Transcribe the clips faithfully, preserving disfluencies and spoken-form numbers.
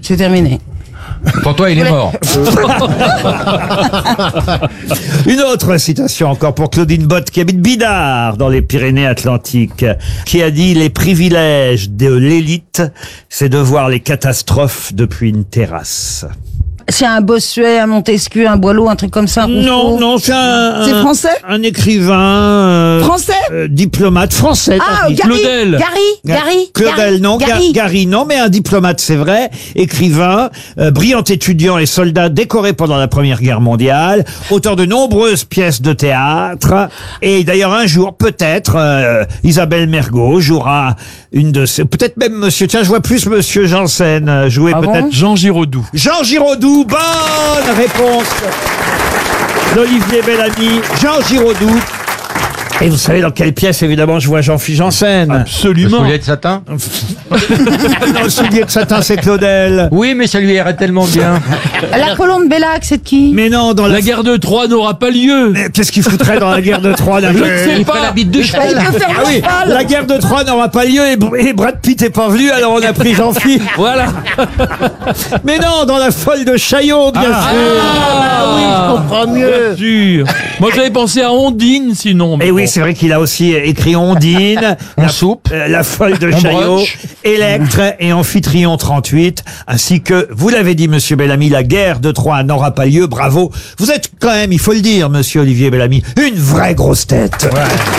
c'est terminé. Pour toi, il est mort. Une autre citation encore pour Claudine Bott, qui habite Bidart, dans les Pyrénées-Atlantiques, qui a dit « Les privilèges de l'élite, c'est de voir les catastrophes depuis une terrasse. » C'est un Bossuet, un Montesquieu, un Boileau, un truc comme ça. Non, Rousseau. non, c'est un... C'est un- français Un écrivain... euh, Français euh, diplomate français. Ah, t'as dit. Gary, Claudel. Gary, Gary, Claudel, Gary, non, Ga- Gary. Gary, non, mais un diplomate, c'est vrai, écrivain, euh, brillant étudiant et soldat décoré pendant la Première Guerre mondiale, auteur de nombreuses pièces de théâtre, et d'ailleurs un jour, peut-être, euh, Isabelle Mergo jouera une de ces, peut-être même monsieur, tiens, je vois plus monsieur Janssen euh, jouer Ah bon peut-être Jean Giraudoux. Jean Giraudoux, bonne réponse d'Olivier Bellamy, Jean Giraudoux. Et vous savez dans quelle pièce, évidemment, je vois Jean-Philippe Janssen. Le Absolument. soulier de satin. Non, le soulier de satin, c'est Claudel. Oui, mais ça lui irait tellement bien. La colombe Bellac, c'est de qui? Mais non, dans la... La guerre de Troie n'aura pas lieu. Mais qu'est-ce qu'il foutrait dans la guerre de Troie d'un Je côté ne sais Il ferait pas. la bite de Il cheval. peut faire Ah le oui, cheval. la guerre de Troie n'aura pas lieu et, et Brad Pitt est pas venu, alors on a pris Jean-Philippe. Voilà. Mais non, dans la folle de Chaillot, bien sûr. Ah oui, je comprends mieux. Bien sûr. Moi, j'avais pensé à Ondine, sinon. mais Et oui, bon. c'est vrai qu'il a aussi écrit Ondine, la, soupe. euh, la folle de On Chaillot, broche. Électre et Amphitryon trente-huit, ainsi que, vous l'avez dit, monsieur Bellamy, la guerre de Troie n'aura pas lieu, bravo. Vous êtes quand même, il faut le dire, monsieur Olivier Bellamy, une vraie grosse tête.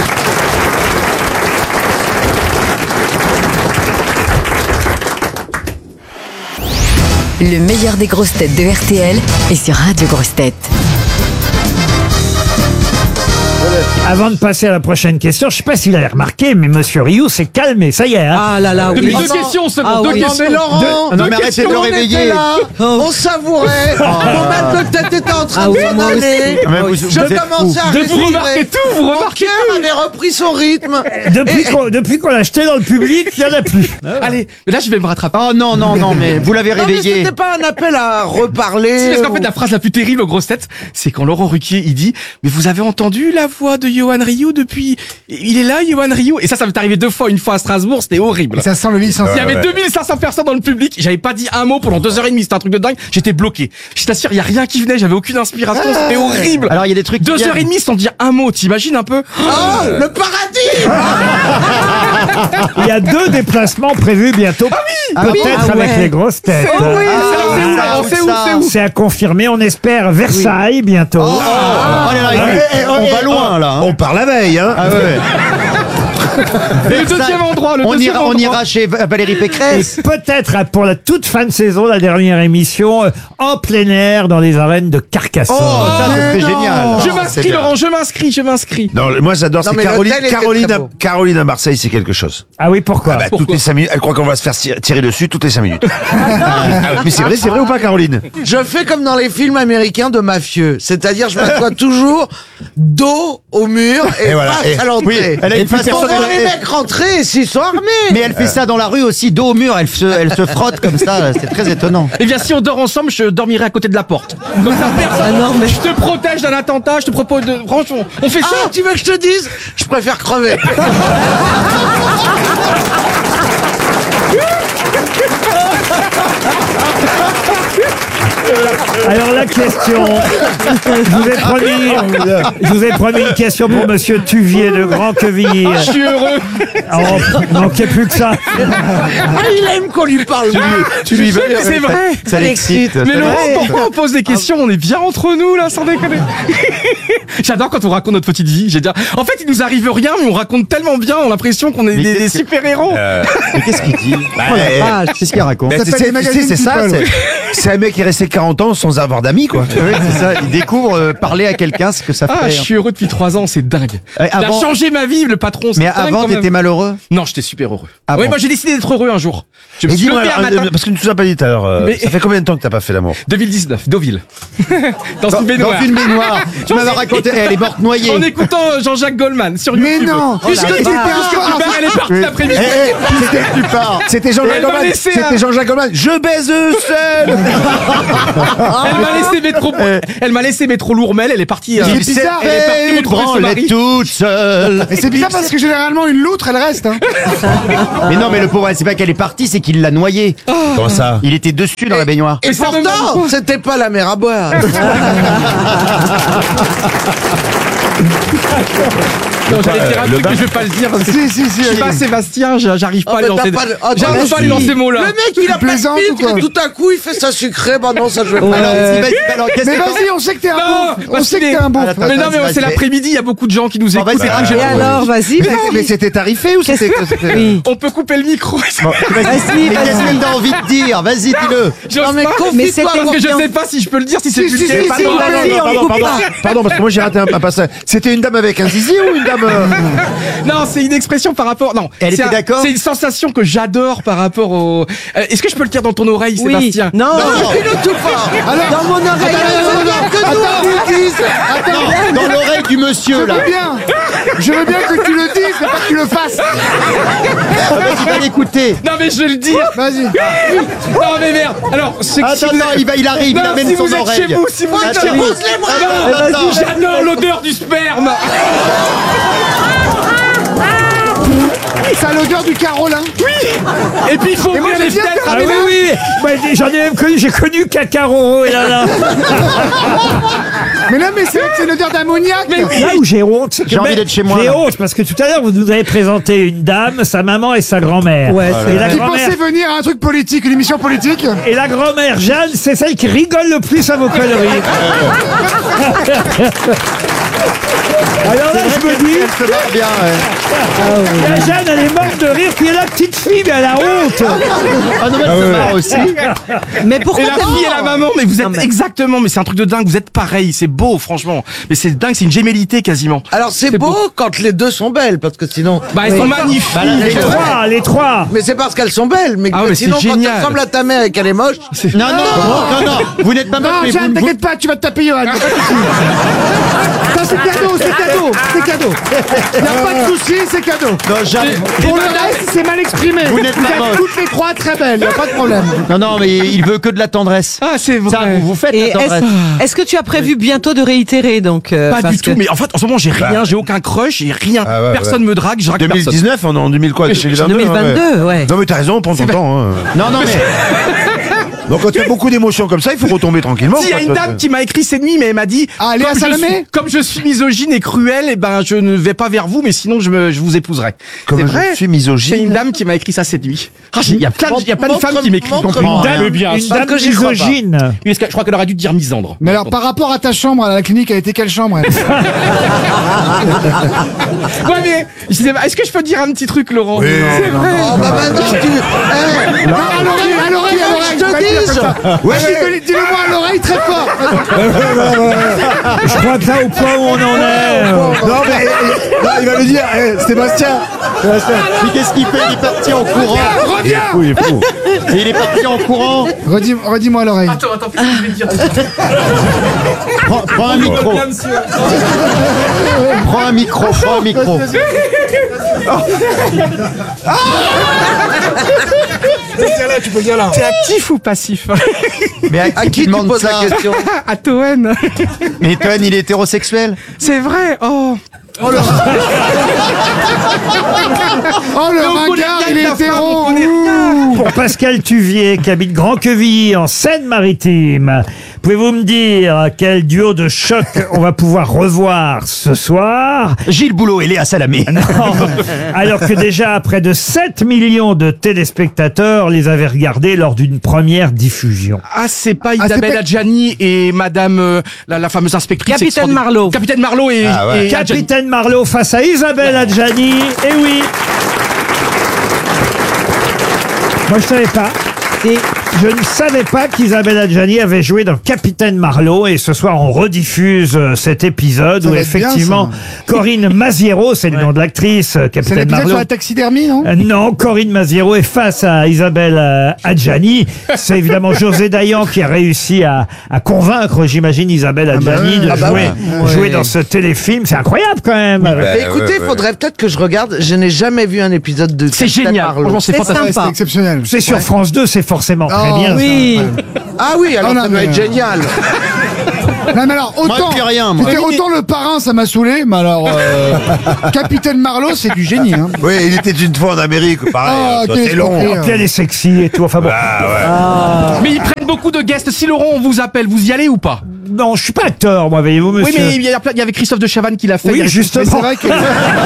Le meilleur des grosses têtes de R T L est sur Radio Grosses Têtes. Avant de passer à la prochaine question, je sais pas si vous l'avez remarqué, mais monsieur Rioux s'est calmé, ça y est, hein. Ah là là, Depuis oui. deux questions seulement. Ah deux oui. questions. Non, mais Laurent, Deux- non, deux mais arrêtez questions. de le réveiller. Là, on savourait. Mon mal de tête était en train Ah de oui, s'en moi aussi. aller. Ah, mais vous- Je vous êtes commençais à De vous respirer. remarquez tout, vous Mon remarquez cœur avait repris son rythme. Depuis qu'on depuis qu'on l'a acheté dans le public, il n'y en a plus. Allez, là, je vais me rattraper. Oh non, non, non, mais vous l'avez Non, mais réveillé. c'était pas un appel à reparler. Si, parce qu'en ou- fait, la phrase la plus terrible aux grosses têtes, c'est quand Laurent Ruquier, il dit, mais vous avez entendu la voix de Johan Rioux depuis, il est là, Johan Rioux? Et ça, ça m'est arrivé deux fois, une fois à Strasbourg, c'était horrible. Ça sent le licencié. Il y avait deux mille cinq cents personnes dans le public, j'avais pas dit un mot pendant deux heures et demie, c'était un truc de dingue, j'étais bloqué. Je t'assure, il y a rien qui venait, j'avais aucune inspiration, c'était horrible. Alors il y a des trucs. qui Deux heures et viennent. demie sans dire un mot, t'imagines un peu? Oh, le paradis. Il y a deux déplacements prévus bientôt. Ah oui. Peut-être Ah avec ouais. les grosses têtes. Oh oui, Ah, c'est où, ça, Laurent? C'est où, ça. c'est où? C'est à confirmer, on espère Versailles bientôt. Oh là là, on va loin là. hein. On part la veille, hein. Ah ouais. Et le deuxième endroit, le On deuxième ira, on endroit. ira chez Va- Valérie Et Pécresse. peut-être euh, pour la toute fin de saison, la dernière émission, euh, en plein air dans les arènes de Carcassonne. Oh, ça c'est génial. Je m'inscris, Laurent, je m'inscris, je m'inscris. Non, moi j'adore, Non, c'est mais Caroline, l'hôtel était Caroline, très à, beau. Caroline à Marseille, c'est quelque chose. Ah oui, pourquoi Ah bah, toutes les cinq minutes, elle croit qu'on va se faire tirer- tirer dessus toutes les cinq minutes. Ah, mais c'est vrai, c'est vrai ou pas, Caroline? Je fais comme dans les films américains de mafieux. C'est-à-dire, je m'assois toujours dos au mur et, Et voilà, face et- à l'entrée. oui, elle a une Et façon pour de- voir les mecs rentrer et s'ils sont armés. Mais elle fait ça dans la rue aussi, dos au mur, elle se, elle se frotte comme ça, c'est très étonnant. Eh bien, si on dort ensemble, je dormirai à côté de la porte. Comme ça, personne. Je te protège d'un attentat, je te propose de. Franchement, on fait ça. Ah, tu veux que je te dise? Je préfère crever. Alors la question, je vous ai promis, je vous ai promis une question pour Monsieur Tuvier de Grand Queville. Je suis heureux. Oh, manquait plus que ça. Ah, il aime qu'on lui parle. Tu lui Je sais que c'est vrai. Ça l'excite. Mais Laurent, pourquoi on pose des questions? On est bien entre nous, là, sans déconner. J'adore quand on raconte notre petite vie. J'ai dit, en fait, il nous arrive rien, mais on raconte tellement bien, on a l'impression qu'on est Mais des, qu'est-ce des que- super-héros. Mais qu'est-ce qu'il dit Bah, Oh la euh, vache, qu'est-ce qu'il raconte Ben, c'est c'est- c'est- c'est ça, c'est- c'est un mec qui est resté quarante ans sans avoir d'amis, quoi. Oui, c'est ça. Il découvre euh, parler à quelqu'un, ce que ça Ah, fait. je suis heureux depuis trois ans, c'est dingue. Euh, Il avant- a changé ma vie, le patron. c'est Mais dingue, avant, quand même. t'étais malheureux. Non, j'étais super heureux. Ah oui, bon moi j'ai décidé d'être heureux un jour. Je me Et suis dis-moi, levé un euh, matin. parce que tu nous as pas dit tout à l'heure, euh, Mais- ça fait combien de temps que t'as pas fait l'amour? deux mille dix-neuf, Deauville. Dans, Dans, une baignoire. dans une baignoire. Tu m'avais raconté, elle est morte noyée. En écoutant Jean-Jacques Goldman sur Mais YouTube. non. Puisque Oh la tu vache. puisque tu elle est partie l'après-midi. Eh, eh, c'était- Tu pars. C'était Elle Jean-Jacques m'a Goldman. laissé C'était un- Jean-Jacques Goldman. Je baise seul. Elle m'a laissé mettre trop, elle m'a laissé mettre trop lourd, mais elle est partie. euh, Il elle est s'est partie fait retrouver son branler mari. toute seule. Et c'est bizarre parce que généralement, une loutre, elle reste. Hein. Mais non, mais le pauvre, c'est pas qu'elle est partie, c'est qu'il l'a noyé. Comment ça? Il était dessus dans la baignoire. Et pourtant, c'était pas la mer à boire. Non, j'allais dire un le truc, bain. mais je vais pas le dire parce que Si, si, si. je suis pas allez. Sébastien, j'a- j'arrive pas Ah, à mais lui lancer. t'as pas de- ah, J'arrive t'as- pas à lui lancer ces mots-là. Le mec, il a pas de plaisantes ou quoi filtre, et tout à coup, il fait ça sucré. Bah non, ça, je vais pas. Alors, si, vas-y, alors, qu'est-ce Mais que vas-y, on sait que t'es un Non, bon. On parce sait que qu'il t'es est- un bon. Ah, Mais non, mais vas-y, c'est vas-y. l'après-midi, il y a beaucoup de gens qui nous Bon, écoutent. vas-y, c'est pas que ah, j'ai- Et alors, vas-y, Mais, vas-y. mais c'était tarifé ou c'était. c'était- Oui. On peut couper le micro. Bon, Vas-y, Mais qu'est-ce vas-y. que t'as envie de dire? Vas-y, dis-le. J'ose Non, mais pas, confie-toi, mais c'était- parce que je confiance. sais pas si je peux le dire, si c'est Si, plus si, si, Pardon, si, pardon, vas-y, pardon, on pardon, coupe pardon, pas. pardon, parce que moi j'ai raté un, un passage. C'était une dame avec un zizi ou une dame. euh, Non, c'est une expression par rapport. Non, Elle c'est était un- d'accord C'est une sensation que j'adore par rapport au. Euh, Est-ce que je peux le dire dans ton oreille, Oui. Sébastien? Non, Dis-le tout fort. dans mon oreille. Attends, dans l'oreille du monsieur, Je là. veux bien. Je veux bien que tu le dises, mais pas que tu le fasses. Ah, vas-y, va l'écouter. Non, mais je vais le dire. Vas-y. Non, mais merde. Alors, c'est que si Attends, vous non, êtes- il, va, il arrive, il Non, amène si son vous êtes oreille. chez vous, si vous êtes Attends, chez vous. Pousse les bras. Non, attends. J'adore l'odeur du sperme. Ça a l'odeur du Carolin. Et puis il faut Et moi, ouvrir les j'aime bien fenêtres. Ah avec oui, oui, Moi, j'en ai même connu, j'ai connu Cacaro, et là, là. Mais non, mais c'est vrai que c'est l'odeur d'ammoniac. Là où j'ai honte, c'est que J'ai envie même- d'être chez moi, J'ai là. honte parce que tout à l'heure vous nous avez présenté une dame, sa maman et sa grand-mère. Ouais, c'est et la Qui grand-mère, pensait venir à un truc politique, une émission politique. et la grand-mère Jeanne, c'est celle qui rigole le plus à vos conneries. Alors là, je me dis, Elle se marre bien, ouais. la Jeanne, elle est morte de rire, puis la petite fille, mais elle a honte. Ah non, mais elle se marre aussi. Mais pourquoi Et la t'as- fille et la maman, mais vous êtes Non, mais- exactement, mais c'est un truc de dingue, vous êtes pareil, c'est beau, franchement. Mais c'est dingue, c'est une gémellité quasiment. Alors, c'est beau, quand les deux sont belles, parce que sinon. Bah, elles sont magnifiques. Bah, là, Les trois, les trois. Mais c'est parce qu'elles sont belles, mais, Ah que ouais, sinon, c'est quand génial. elle ressemble à ta mère et qu'elle est moche. Non, non, non, non, vous n'êtes pas moche, Non, mais Jeanne, vous, vous- t'inquiète pas, tu vas te taper Johan. Ça, c'est cadeau, c'est cadeau, c'est cadeau. Y a pas de souci, c'est cadeau. Non, Jeanne, Pour le reste, c'est mal exprimé. Vous n'êtes pas êtes moche. toutes les trois très belles, y a pas de problème. non, non, mais il veut que de la tendresse. Ah, c'est vrai. Ça, vous, vous faites Et la tendresse. est-ce est-ce que tu as prévu bientôt de réitérer donc euh, Pas parce du tout, que- mais en fait, en ce moment, j'ai rien, j'ai aucun crush, j'ai rien. Ah ouais, Personne me drague, je drague deux mille personne. dix-neuf, on est en deux mille quoi? deux mille vingt-deux, deux mille vingt-deux, ouais. Non, mais t'as raison, prends ton temps. Hein. Non, non, mais. Donc, quand il y a beaucoup d'émotions comme ça, il faut retomber tranquillement. Si, il y a une quoi. dame qui m'a écrit cette nuit, mais elle m'a dit Ah, Léa comme, je Salamé suis, comme je suis misogyne et cruelle, et ben je ne vais pas vers vous, mais sinon je, me, je vous épouserai. Comme C'est je vrai. suis C'est misogyne. une dame qui m'a écrit ça cette nuit. Ah, j'ai- Il y a plein de, il y a plein de femmes qui m'écrivent. montre- donc, montre- une dame, bien. Une Parce dame que j'y crois pas. misogyne. Oui, parce que je crois qu'elle aurait dû dire misandre. Mais alors, par rapport à ta chambre à la clinique, elle était quelle chambre elle Ouais, mais je sais pas, est-ce que je peux dire un petit truc, Laurent? Oui. C'est vrai. Oh, bah maintenant, tu. Eh, Non, à l'oreille, à l'oreille, à l'oreille. je te faut pas le dire dise. comme ça. Ouais, Vas-y, ouais. dis- dis-le-moi à l'oreille très fort. Je crois que là, au point où on en est. euh, Non, mais eh, non, il va le dire. Eh, Sébastien. Sébastien. Mais qu'est-ce qu'il fait? Il est parti en courant. Reviens. Oui, il est fou. Et il est parti en courant. Redis- Redis-moi à l'oreille. Attends, attends, qu'est-ce que je vais dire? Prends, prends un micro. Bien, monsieur. Prends un micro. Prends un micro. T'es actif ou passif? Mais à, À qui tu demandes poses ça la question? À Toen. Mais Toen, il est hétérosexuel. C'est vrai, oh. Oh le on connaît ringard, rien il de est la femme, hétéro. on connaît rien. Pour Pascal Tuvier, qui habite Grand-Quevilly, en Seine-Maritime, pouvez-vous me dire quel duo de choc on va pouvoir revoir ce soir? Gilles Boulot et Léa Salamé. Non, alors que déjà près de sept millions de téléspectateurs les avaient regardés lors d'une première diffusion. Ah, c'est pas Ah, c'est Isabelle pas- Adjani et Madame euh, la, la fameuse inspectrice. Capitaine extraordinaire. Marlowe. Capitaine Marlowe et, Ah ouais. et Adjani. Capitaine Marlowe face à Isabelle Adjani. Eh oui. Moi, je savais pas. Et Je ne savais pas qu'Isabelle Adjani avait joué dans Capitaine Marlowe, et ce soir on rediffuse euh, cet épisode Ça où va être bien, effectivement ça. Corinne Maziero, c'est le nom de l'actrice, euh, C'est Capitaine l'épisode sur Marlowe. la taxidermie, non Euh, Non, Corinne Maziero est face à Isabelle euh, Adjani. C'est évidemment José Dayan qui a réussi à, à convaincre, j'imagine, Isabelle Adjani ouais. de Ah bah jouer, ouais. jouer Ouais. dans ce téléfilm. C'est incroyable quand même. Mais ouais, écoutez, il ouais. faudrait peut-être que je regarde. Je n'ai jamais vu un épisode de. C'est Capitaine génial. Marlowe. Franchement, c'est C'est fantastique. Ouais, sympa. C'était exceptionnel. C'est sur France deux, c'est forcément très Oh, bien. ça. oui. Ah oui, alors Oh non, ça doit mais- être génial. Non mais alors, autant, plus rien, moi. c'était autant le parrain, ça m'a saoulé, mais alors, euh, Capitaine Marlowe, c'est du génie, hein. Oui, il était une fois en Amérique, pareil. Ah, toi, quel c'est long. escroquerie, Et puis elle est sexy et tout. Enfin bon. Ah ouais. Mais ils prennent beaucoup de guests. Si Laurent, on vous appelle, vous y allez ou pas? Non, je suis pas acteur, moi, voyez-vous, monsieur. Oui, mais il y, a plein- il y avait Christophe de Chavannes qui l'a fait. il y Oui, avait- justement. Mais c'est vrai que...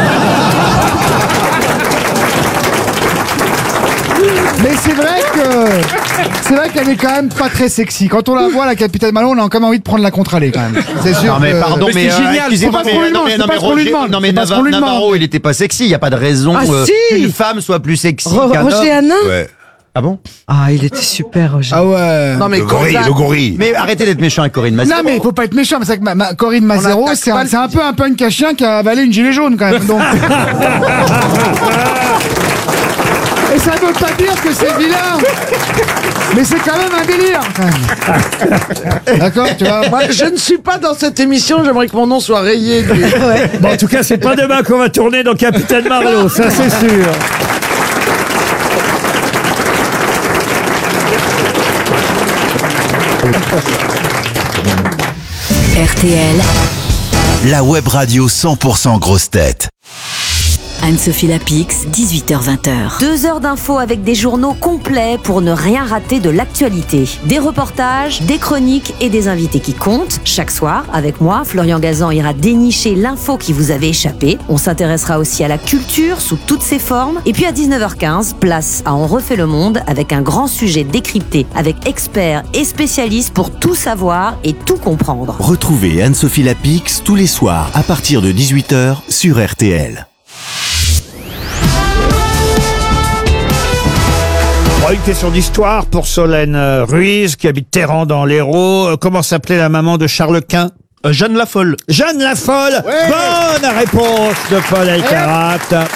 Mais c'est vrai que c'est vrai qu'elle est quand même pas très sexy. Quand on la voit, la Capitaine Marlowe, on a quand même envie de prendre la contre-allée quand même. C'est sûr. Non mais que- pardon, Mais mais, c'est génial, excusez-moi, c'est pas ce qu'on lui mais- non, demande, mais- c'est non, pas mais ce qu'on lui Roger- demande, non mais c'est pas ce Nava- qu'on lui demande. Navarro, il était pas sexy. Il y a pas de raison Ah, euh, si qu'une femme soit plus sexy Ro- qu'un Roger homme. Hanin Ouais. Ah bon? Ah, il était super, Roger. Ah ouais. Non mais Le gorille, Corinne- le gorille. Mais arrêtez d'être méchant avec Corinne Massieu. Non mais il faut pas être méchant, mais c'est vrai que ma, ma- Corinne Mazero, attaque c'est pas un, le- c'est un peu un punk à chien qui a avalé une gilet jaune quand même. Donc... Et ça veut pas dire que c'est vilain, mais c'est quand même un délire. quand même. D'accord, tu vois. Moi, je ne suis pas dans cette émission, j'aimerais que mon nom soit rayé. du- Bon, en tout cas, c'est pas demain qu'on va tourner dans Capitaine Marlowe, ça c'est sûr. R T L, La web radio cent pour cent grosse tête. Anne-Sophie Lapix, dix-huit heures vingt. Deux heures d'infos avec des journaux complets pour ne rien rater de l'actualité. Des reportages, des chroniques et des invités qui comptent. Chaque soir, avec moi, Florian Gazan ira dénicher l'info qui vous avait échappé. On s'intéressera aussi à la culture sous toutes ses formes. Et puis à dix-neuf heures quinze, place à On refait le monde avec un grand sujet décrypté avec experts et spécialistes pour tout savoir et tout comprendre. Retrouvez Anne-Sophie Lapix tous les soirs à partir de dix-huit heures sur R T L. Bon, une question d'histoire pour Solène euh, Ruiz, qui habite Téhéran dans l'Hérault. Euh, Comment s'appelait la maman de Charles Quint? Euh, Jeanne la Folle. Jeanne la Folle. Bonne réponse de Paul Elkarat.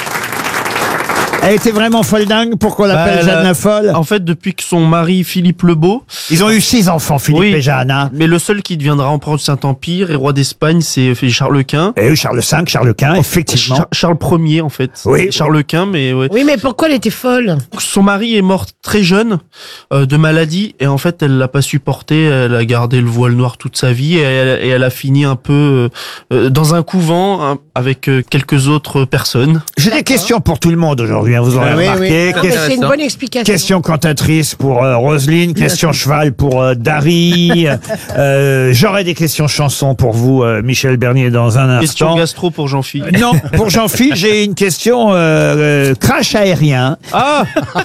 Elle était vraiment folle dingue. Pourquoi on l'appelle Bah, Jeanne elle a- la Folle? En fait, depuis que son mari Philippe le Beau. Ils ont eu six enfants, Philippe Oui, et Jeanne. Hein. Mais le seul qui deviendra empereur du Saint-Empire et roi d'Espagne, c'est c'est Charles Quint. Et eu Charles cinq, Charles Quint, effectivement. Char- Charles Ier, en fait. Oui. Charles Quint, mais ouais. Oui, mais pourquoi elle était folle? Son mari est mort très jeune euh, de maladie et en fait elle l'a pas supporté, elle a gardé le voile noir toute sa vie et elle, et elle a fini un peu euh, dans un couvent hein, avec euh, quelques autres personnes. J'ai des questions pour tout le monde aujourd'hui, hein, vous aurez Ah oui, remarqué. oui. Ah, mais Ques- c'est une bonne explication. Question cantatrice pour euh, Roselyne, question cheval pour euh, Dari. Euh, J'aurai des questions chansons pour vous, euh, Michel Bernier, dans un Question instant. gastro pour Jean-Philippe. Euh, Non, pour Jean-Philippe, j'ai une question euh, euh, crash aérien. Ah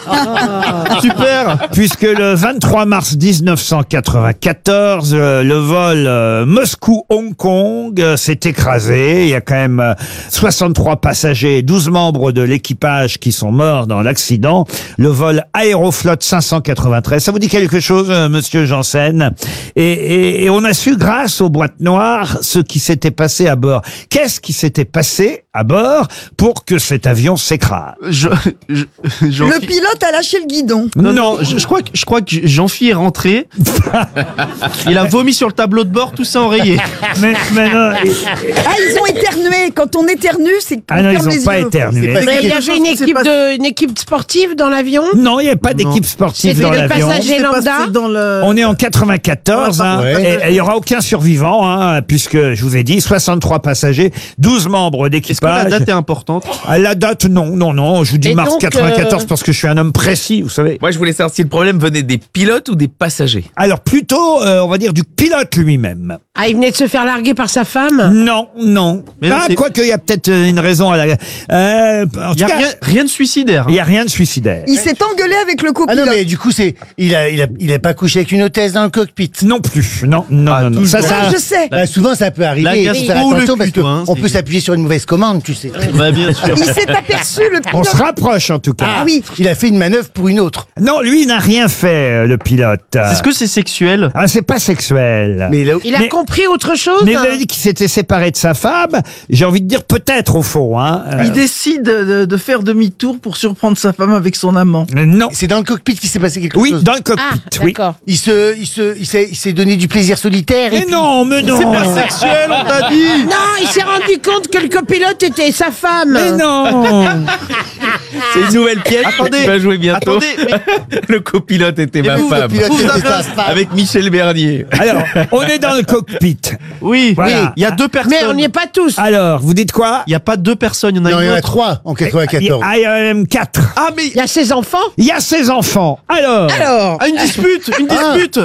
super. Puisque le vingt-trois mars mille neuf cent quatre-vingt-quatorze, euh, le vol euh, Moscou-Hong Kong euh, s'est écrasé. Il y a quand même euh, soixante-trois passagers et douze membres de l'équipage qui sont morts dans l'accident. Le vol Aéroflot cinq cent quatre-vingt-treize. Ça vous dit quelque chose, euh, monsieur Janssen? Et, et, et on a su, grâce aux boîtes noires, ce qui s'était passé à bord. Qu'est-ce qui s'était passé à bord pour que cet avion s'écrase? Je, je, Jean- Le pilote a lâché le guidon. Non, non, je, je crois que je crois que Jean-Philippe est rentré. Il a vomi sur le tableau de bord, tout ça enrayé. Mais, mais non, et- Ah, ils ont éternué. Quand on éternue, c'est qu'on Ah non, ferme ils les ont pas yeux. éternué. Mais il y quelque avait chose une qui s'est équipe, passé. de, une équipe sportive dans l'avion. Non, il n'y a pas d'équipe sportive C'était dans des l'avion. passagers lambda. On est en quatre-vingt-quatorze, hein, Ouais. et il n'y aura aucun survivant, hein, puisque je vous ai dit soixante-trois passagers, douze membres Est-ce que la d'équipage. date est importante? À la date, non, non, non. Je vous dis Et mars donc, quatre-vingt-quatorze euh, parce que je suis un homme précis, vous savez. Moi, je voulais savoir si le problème venait des pilotes ou des passagers. Alors plutôt, euh, on va dire du pilote lui-même. Ah, il venait de se faire larguer par sa femme. Non, non. Mais non, Ah, c'est- quoique il y a peut-être euh, une raison à la. Euh, en Il tout y a cas, rien, rien de suicidaire. il y a rien de suicidaire. Il s'est engueulé avec le Ah copilote. non, mais du coup, c'est, il a, il a, il a pas couché avec une hôtesse dans le cockpit. Non plus. Non, non, Ah, non, non. toujours. Ça, ça. Ah, je sais. Bah, souvent, ça peut arriver. La Il faut gastro faire ou le attention cul, parce que toi, hein, on c'est- peut s'appuyer sur une mauvaise commande, tu sais. Bah, bien sûr. Il s'est aperçu, le On pilote. se rapproche en tout cas. Ah oui. Il a fait une manœuvre pour une autre. Non, lui il n'a rien fait, euh, le pilote. Est-ce que c'est sexuel? Ah, c'est pas sexuel. Mais là, Il a Mais- compris autre chose. Mais vous avez dit qu'il s'était séparé de sa femme. J'ai envie de dire peut-être au fond. Hein. Euh, Il décide de, de faire demi-tour pour surprendre sa femme avec son amant. euh, non. c'est dans le cockpit qu'il s'est passé quelque Oui, chose. dans le cockpit. Ah, oui. d'accord. Il se, il se, il s'est, il s'est donné du plaisir solitaire. et Mais puis- non, mais non. Sexuel, on t'a dit. Non, il s'est rendu compte que le copilote, t'étais sa femme. Mais non. C'est une nouvelle pièce Attendez, qui va jouer bientôt. attendez, mais- Le copilote était ma vous, le femme. pilote Vous était avez ta un- femme. Avec Michel Bernier. Alors, on est dans le cockpit. Oui, Voilà. oui, il y a deux personnes. Mais on n'y est pas tous. Alors, vous dites quoi? Il n'y a pas deux personnes, il y en a Non, il une y en a autre. trois en Il y quatre-vingt-quatorze. a- il y en a même quatre. Ah, mais Il y a ses enfants. Il y a ses enfants. Alors, Alors. ah, une dispute, une Ah. dispute.